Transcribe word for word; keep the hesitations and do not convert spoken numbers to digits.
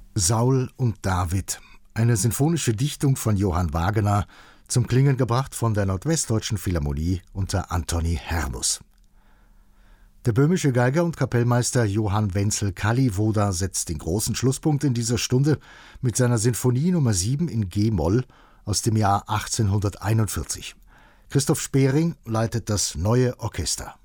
Saul und David, eine sinfonische Dichtung von Johann Wagener, zum Klingen gebracht von der Nordwestdeutschen Philharmonie unter Antoni Hermus. Der böhmische Geiger und Kapellmeister Johann Wenzel Kalliwoda setzt den großen Schlusspunkt in dieser Stunde mit seiner Sinfonie Nummer sieben in G-Moll aus dem Jahr achtzehnhunderteinundvierzig. Christoph Spering leitet das Neue Orchester.